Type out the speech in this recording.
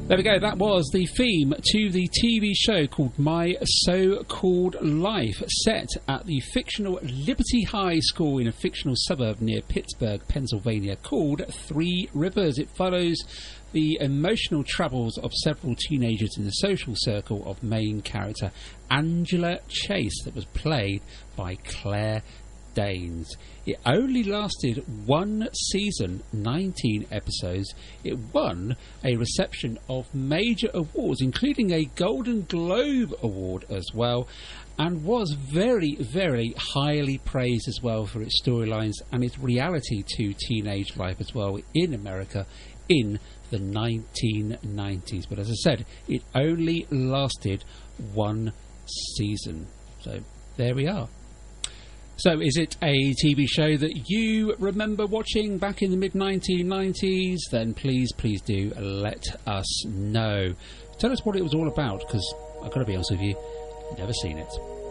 There we go, that was the theme to the TV show called My So-Called Life, set at the fictional Liberty High School in a fictional suburb near Pittsburgh, Pennsylvania, called Three Rivers. It follows the emotional troubles of several teenagers in the social circle of main character Angela Chase, that was played by Claire Danes. It only lasted one season, 19 episodes. It won a reception of major awards, including a Golden Globe Award as well, and was very, very highly praised as well for its storylines and its reality to teenage life as well in America in the 1990s. But as I said, it only lasted one season. So there we are. So is it a TV show that you remember watching back in the mid-1990s? Then please do let us know. Tell us what it was all about, because I've got to be honest with you, never seen it.